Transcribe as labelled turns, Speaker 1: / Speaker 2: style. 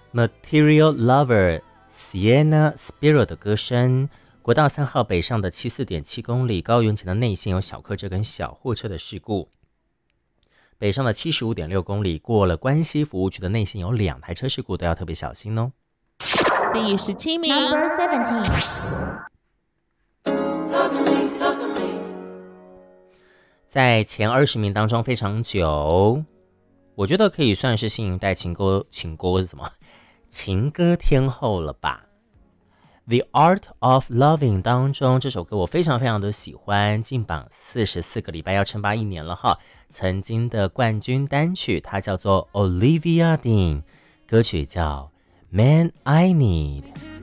Speaker 1: Material Lover Sienna Spiro 的歌声。国道3号北上的74.7公里，高原前的内线有小客车跟小货车的事故。北上的75.6公里，过了关西服务区的内线有2台车事故，都要特别小心哦。
Speaker 2: 第17名
Speaker 3: Number 17。
Speaker 1: 在前20名当中非常久，我觉得可以算是新一代情歌是什么？情歌天后了吧。The Art of Loving 当中这首歌我非常非常的喜欢，进榜44个礼拜，要称霸1年了哈。曾经的冠军单曲，它叫做 Olivia Dean， 歌曲叫 Man I Need。